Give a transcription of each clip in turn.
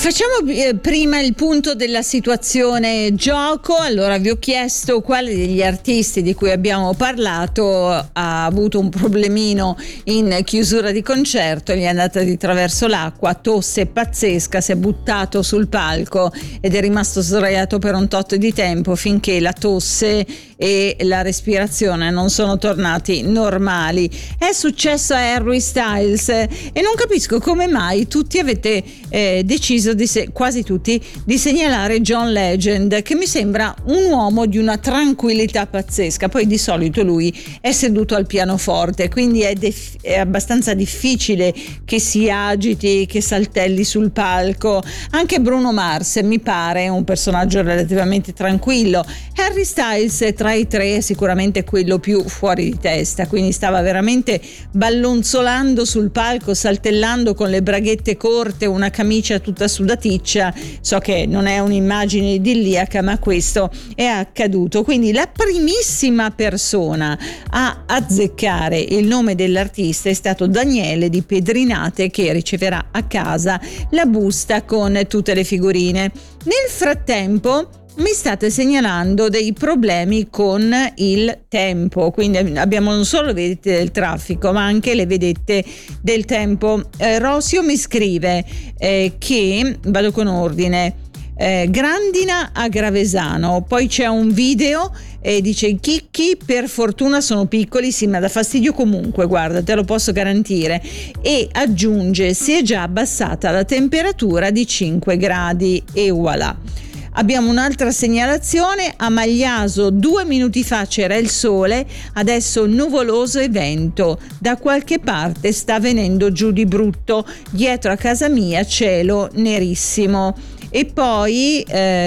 Facciamo prima il punto della situazione gioco. Allora, vi ho chiesto quale degli artisti di cui abbiamo parlato ha avuto un problemino in chiusura di concerto, gli è andata di traverso l'acqua, tosse pazzesca, si è buttato sul palco ed è rimasto sdraiato per un tot di tempo finché la tosse e la respirazione non sono tornati normali. È successo a Harry Styles e non capisco come mai tutti avete deciso quasi tutti di segnalare John Legend, che mi sembra un uomo di una tranquillità pazzesca. Poi di solito lui è seduto al pianoforte, quindi è abbastanza difficile che si agiti, che saltelli sul palco. Anche Bruno Mars mi pare un personaggio relativamente tranquillo. Harry Styles tra i tre è sicuramente quello più fuori di testa, quindi stava veramente ballonzolando sul palco, saltellando con le braghette corte, una camicia tutta sudaticcia. So che non è un'immagine idilliaca, ma questo è accaduto. Quindi la primissima persona a azzeccare il nome dell'artista è stato Daniele di Pedrinate, che riceverà a casa la busta con tutte le figurine. Nel frattempo mi state segnalando dei problemi con il tempo, quindi abbiamo non solo le vedette del traffico ma anche le vedette del tempo. Rosio mi scrive che, vado con ordine, grandina a Gravesano, poi c'è un video e dice i chicchi per fortuna sono piccoli, sì, ma dà fastidio comunque, guarda, te lo posso garantire, e aggiunge si è già abbassata la temperatura di 5 gradi e voilà. Abbiamo un'altra segnalazione: a Magliaso 2 minuti fa c'era il sole, adesso nuvoloso e vento, da qualche parte sta venendo giù di brutto, dietro a casa mia cielo nerissimo. E poi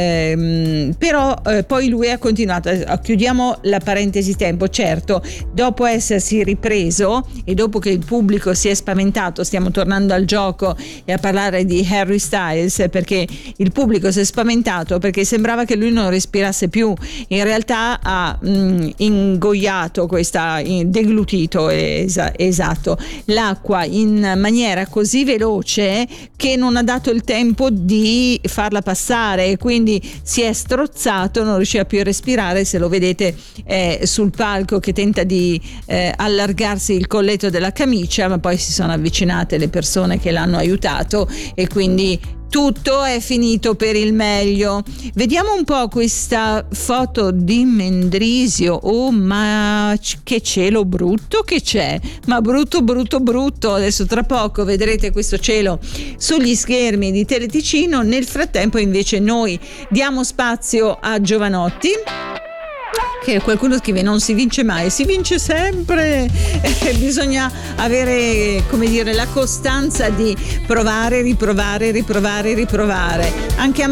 poi lui ha continuato, chiudiamo la parentesi tempo. Certo, dopo essersi ripreso e dopo che il pubblico si è spaventato, stiamo tornando al gioco e a parlare di Harry Styles, perché il pubblico si è spaventato perché sembrava che lui non respirasse più. In realtà ha ingoiato deglutito, esatto, l'acqua in maniera così veloce che non ha dato il tempo di farla passare, quindi si è strozzato, non riusciva più a respirare. Se lo vedete sul palco che tenta di allargarsi il colletto della camicia, ma poi si sono avvicinate le persone che l'hanno aiutato e quindi tutto è finito per il meglio. Vediamo un po' questa foto di Mendrisio. Oh, ma che cielo brutto che c'è, ma brutto. Adesso tra poco vedrete questo cielo sugli schermi di Teleticino. Nel frattempo invece noi diamo spazio a Giovanotti, che qualcuno scrive non si vince mai, si vince sempre. Bisogna avere, come dire, la costanza di provare, riprovare. Anche a